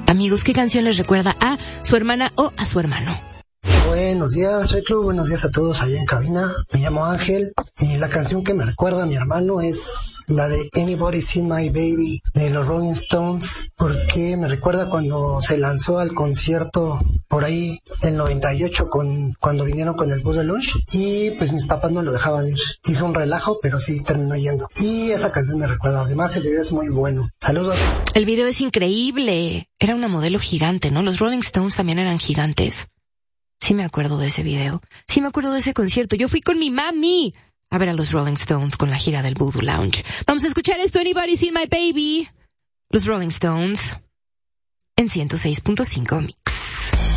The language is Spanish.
Amigos, ¿qué canción les recuerda a su hermana o a su hermano? Buenos días, soy Club. Buenos días a todos allá en cabina. Me llamo Ángel y la canción que me recuerda a mi hermano es la de Anybody Seen My Baby de los Rolling Stones, porque me recuerda cuando se lanzó al concierto por ahí el 98 cuando vinieron con el Buda Lunch y pues mis papás no lo dejaban ir. Hizo un relajo, pero sí terminó yendo. Y esa canción me recuerda. Además el video es muy bueno. Saludos. El video es increíble. Era una modelo gigante, ¿no? Los Rolling Stones también eran gigantes. Sí me acuerdo de ese video. Sí me acuerdo de ese concierto. Yo fui con mi mami a ver a los Rolling Stones con la gira del Voodoo Lounge. Vamos a escuchar esto, Anybody Seen My Baby. Los Rolling Stones en 106.5 Mix.